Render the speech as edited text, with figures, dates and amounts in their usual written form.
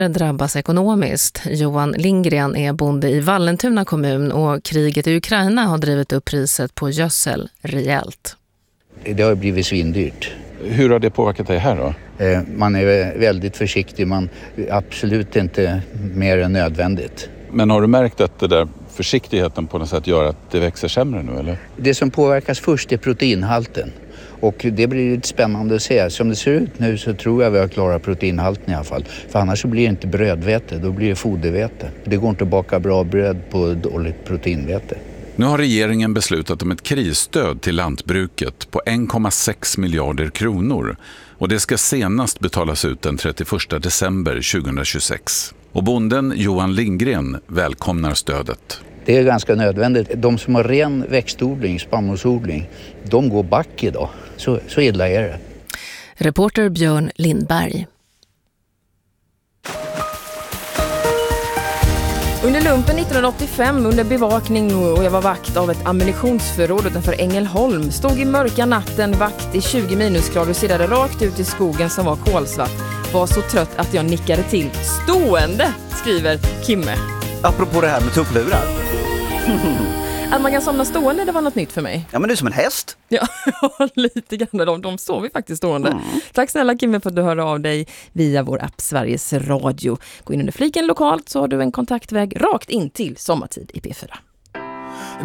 drabbas ekonomiskt. Johan Lindgren är bonde i Vallentuna kommun och kriget i Ukraina har drivit upp priset på gödsel rejält. Det har blivit svindyrt. Hur har det påverkat dig här då? Man är väldigt försiktig, man absolut inte mer än nödvändigt. Men har du märkt att det där försiktigheten på något sätt gör att det växer sämre nu eller? Det som påverkas först är proteinhalten. Och det blir lite spännande att se. Som det ser ut nu så tror jag vi har klarat proteinhalten i alla fall. För annars så blir det inte brödvete, då blir det fodervete. Det går inte att baka bra bröd på dåligt proteinvete. Nu har regeringen beslutat om ett krisstöd till lantbruket på 1,6 miljarder kronor. Och det ska senast betalas ut den 31 december 2026. Och bonden Johan Lindgren välkomnar stödet. Det är ganska nödvändigt. De som har ren växtodling, spannmålsodling, de går back idag. Så illa är det. Reporter Björn Lindberg. Under lumpen 1985 under bevakning och jag var vakt av ett ammunitionsförråd utanför Ängelholm. Stod i mörka natten vakt i 20 minusgrader och stirrade rakt ut i skogen som var kolsvart. Var så trött att jag nickade till stående, skriver Kimme. Apropå det här med tupplurar. Att man kan somna stående, det var något nytt för mig. Ja, men du är som en häst. Ja, lite grann. De sover faktiskt stående. Tack snälla Kimme för att du hörde av dig via vår app Sveriges Radio. Gå in under fliken lokalt så har du en kontaktväg rakt in till Sommartid i P4.